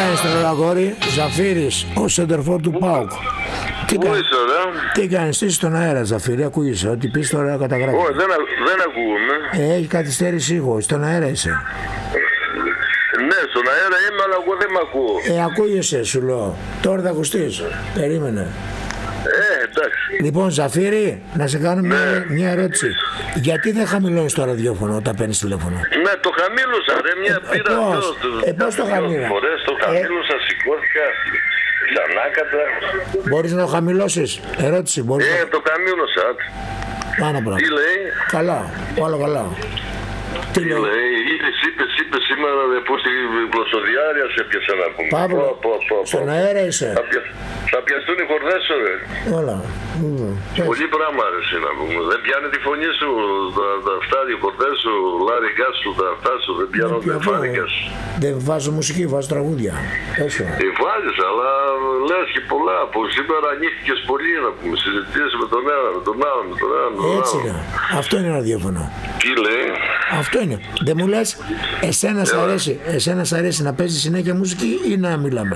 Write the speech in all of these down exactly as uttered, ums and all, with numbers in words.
κάνεις τώρα αγόρι? Ζαφύρης, ο σεντερφόρ του ΠΑΟΚ. Τι, Πού κα... είσαι, ρε? τι κάνεις, τι είσαι στον αέρα, Ζαφύρη, ακούγεσαι, ό,τι πεις τώρα καταγράφει. Όχι, δεν, α- δεν ακούγομαι. Ε, έχει καθυστέρηση ήχο, στον αέρα είσαι. Ναι, στον αέρα είμαι, αλλά εγώ δεν με ακούω. Ε, ακούγεσαι, σου λέω. Τώρα θα ακουστείς. Περίμενε. Ε, εντάξει. Λοιπόν, Ζαφύρη, να σε κάνω μια, Ναι. μια ερώτηση. Γιατί δεν χαμηλώνεις το ραδιόφωνο όταν παίρνεις τηλέφωνο? Ναι, το χαμήλωσα, ρε, μια Ε, πήρα πώς? δυο- Ε, πώς το δυο χαμήλωσα? φορές το Ε. χαμήλωσα, σηκώθηκα, ξανάκατα. Μπορείς να το χαμηλώσεις? Ερώτηση, μπορείς Ε, να... το χαμήλωσα. Πάνω Τι πράγμα. λέει? Καλά, όλα καλά. Τι Τι λέει? λέει, είπες, είπες, είπες σήμερα ρε, πως τη γλωσσοδιάρεια σε έπιασε να πούμε. Παύλο, Πω, πω, πω, πω. στον αέρα είσαι. Θα, πια, θα πιαστούν οι χορδές σου, ρε. Όλα. Μμμ. Πες. Πολύ πράγμα αρέσει να πούμε. Δεν πιάνει τη φωνή σου, τα, τα αυτά, οι χορδές σου, λάριγκά σου, τα αυτά σου, δεν πιάνουν Ποιο τα αυτό? φάρικα σου. Δεν βάζω μουσική, βάζω τραγούδια. Πέσω. Τι βάζεις, αλλά λες και πολλά. Από σήμερα ανοίχτηκες πολύ να πούμε. Συζητήσεις με τον ένα, με τον άλλο, με τον ένα, με τον Έτσι άλλο. είναι. Αυτό είναι ραδιόφωνο. Τι λέει? Αυτό είναι. Δεν μου λες, εσένα σ' αρέσει, εσένα σ' αρέσει να παίζει συνέχεια μουσική ή να μιλάμε?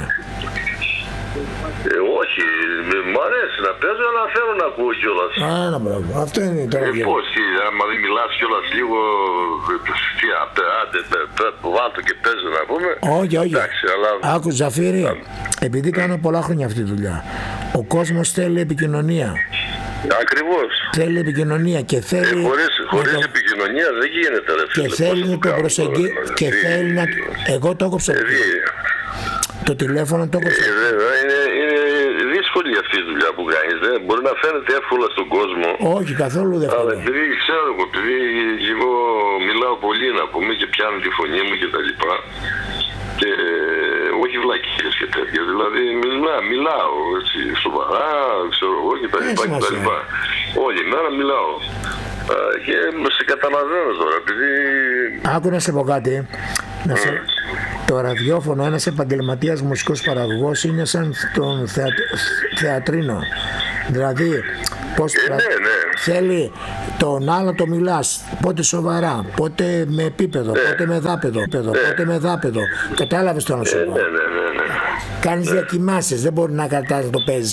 Ε, όχι, μ' μ' αρέσει να παίζω, αλλά θέλω να ακούω κιόλας. Α, ένα πράγμα. Αυτό είναι το Ε, ραδιόφωνο. πώς, τι, άμα δεν μιλάς κιόλας λίγο, τι, απ' άντε, πε- πε- βάλ' το και παίζει να πούμε. Όχι, όχι. Εντάξει, αλλά... Άκου, Ζαφύρη, επειδή κάνω πολλά χρόνια αυτή τη δουλειά, ο κόσμος θέλει επικοινωνία. Ακριβώς. Θέλει επικοινωνία και Ε, θέλει. χωρίς, να χωρίς το- επικοινωνία δεν γίνεται, ρε Και φίλε. θέλει Πώς να το το κάνουμε προσεγγίσει. τώρα, Και δηλαδή. θέλει να. Εγώ το έκοψα. Ε, δι- Το τηλέφωνο το έκοψα. ε, βέβαια, είναι, είναι δύσκολη αυτή η δουλειά που κάνεις. Δεν μπορεί να φαίνεται εύκολα στον κόσμο. Όχι, καθόλου δεν Αλλά θέλω. επειδή ξέρω εγώ, επειδή εγώ μιλάω πολύ να πούμε και πιάνω τη φωνή μου και τα λοιπά. Και ε, όχι βλακίες και τέτοια. Δηλαδή μιλά, μιλάω έτσι, σοβαρά, ξέρω εγώ και τα λοιπά και τα λοιπά. Όλη μέρα μιλάω. Α, και σε καταλαβαίνω τώρα, επειδή... Άκου να σε πω κάτι. Να σε... Το ραδιόφωνο, ένας επαγγελματίας μουσικός παραγωγός είναι σαν τον θεα... θεατρίνο. Δηλαδή, πώς Ε, ναι, ναι. θέλει τον άλλο το μιλάς, πότε σοβαρά, πότε με επίπεδο, πότε με δάπεδο, πότε με δάπεδο. Κατάλαβες το να σου Ε, πω. ναι, ναι, ναι, ναι. Κάνεις διακοιμάσεις, δεν μπορεί να κρατάς να το παίζεις.